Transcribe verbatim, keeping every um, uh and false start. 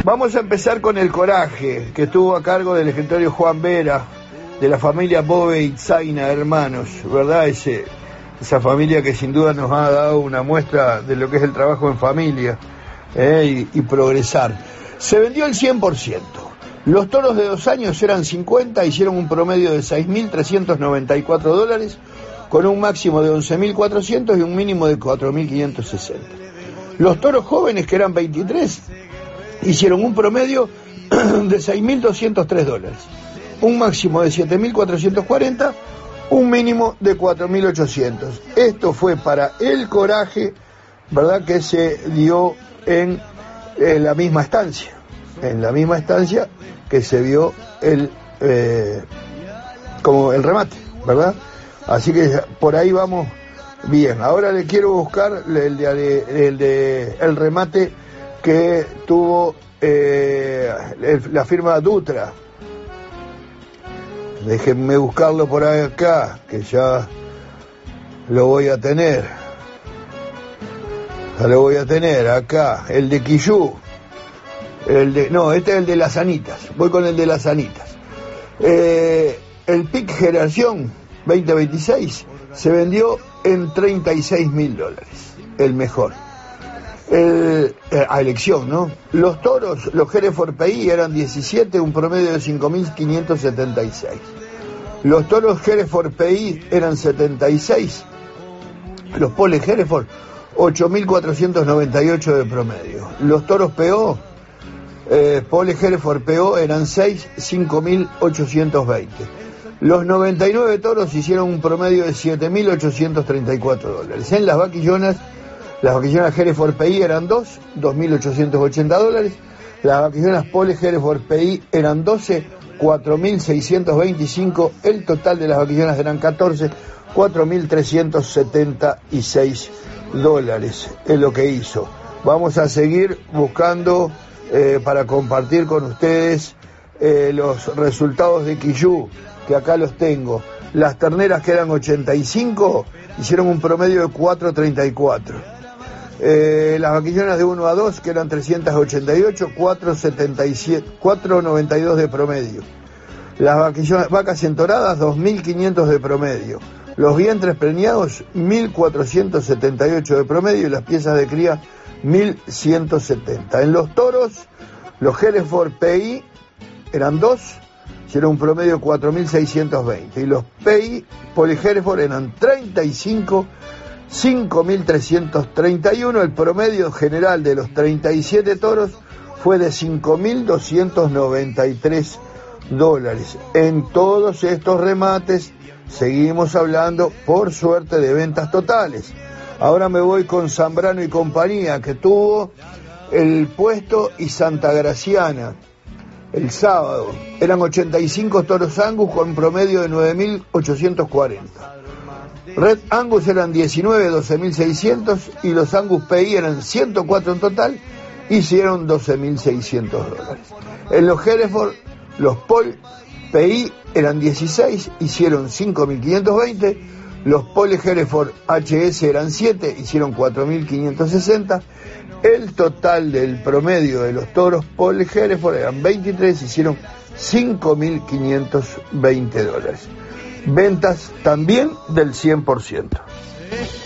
Vamos a empezar con el Coraje, que estuvo a cargo del escritorio Juan Vera, de la familia Bove y Zaina hermanos, ¿verdad? Ese, esa familia que sin duda nos ha dado una muestra de lo que es el trabajo en familia eh, y, y progresar. Se vendió el cien por ciento. Los toros de dos años eran cincuenta, hicieron un promedio de seis mil trescientos noventa y cuatro dólares, con un máximo de once mil cuatrocientos y un mínimo de cuatro mil quinientos sesenta. Los toros jóvenes, que eran veintitrés, hicieron un promedio de seis mil doscientos tres dólares, un máximo de siete mil cuatrocientos cuarenta, un mínimo de cuatro mil ochocientos. Esto fue para el Coraje, ¿verdad?, que se dio en, en la misma estancia, en la misma estancia que se vio el eh, como el remate, ¿verdad? Así que por ahí vamos bien. Ahora le quiero buscar el de, el de el remate que tuvo eh, la firma Dutra. Déjenme buscarlo por acá, que ya lo voy a tener. Ya lo voy a tener acá, el de Quillú. El de, no, este es el de las Anitas. Voy con el de las Anitas. Eh, el Pic Generación veinte veintiséis se vendió en treinta y seis mil dólares. El mejor. El, eh, a elección, ¿no? Los toros, los Hereford P I eran diecisiete, un promedio de cinco mil quinientos setenta y seis. Los toros Hereford P I eran setenta y seis. Los Pole Hereford, ocho mil cuatrocientos noventa y ocho de promedio. Los toros P O, eh, Pole Hereford P O eran seis, cinco mil ochocientos veinte. Los noventa y nueve toros hicieron un promedio de siete mil ochocientos treinta y cuatro dólares. En las vaquillonas, las vaquillonas Hereford P I eran dos, dos mil ochocientos ochenta dólares. Las vaquillonas Pole Hereford P I eran doce, cuatro mil seiscientos veinticinco. El total de las vaquillonas eran catorce, cuatro mil trescientos setenta y seis dólares. Es lo que hizo. Vamos a seguir buscando eh, para compartir con ustedes eh, los resultados de Quillú, que acá los tengo. Las terneras, que eran ochenta y cinco, hicieron un promedio de cuatro treinta y cuatro. Eh, las vaquillonas de uno a dos, que eran trescientos ochenta y ocho, cuatro setenta y siete, cuatro noventa y dos de promedio. Las vaquillonas, vacas entoradas, dos mil quinientos de promedio. Los vientres preñados, mil cuatrocientos setenta y ocho de promedio, y las piezas de cría, mil ciento setenta. En los toros, los Hereford P I eran dos, hicieron un promedio de cuatro mil seiscientos veinte, y los P I Pole Hereford eran treinta y cinco, cinco mil trescientos treinta y uno. El promedio general de los treinta y siete toros fue de cinco mil doscientos noventa y tres dólares. En todos estos remates seguimos hablando, por suerte, de ventas totales. Ahora me voy con Zambrano y compañía, que tuvo el Puesto y Santa Graciana el sábado. Eran ochenta y cinco toros Angus con un promedio de nueve mil ochocientos cuarenta. Red Angus eran diecinueve, doce mil seiscientos, y los Angus P I eran ciento cuatro en total, hicieron doce mil seiscientos dólares. En los Hereford, los Pole P I eran dieciséis, hicieron cinco mil quinientos veinte, los Pole Hereford H S eran siete, hicieron cuatro mil quinientos sesenta. El total del promedio de los toros Pole Hereford eran veintitrés, hicieron cinco mil quinientos veinte dólares. Ventas también del cien por ciento.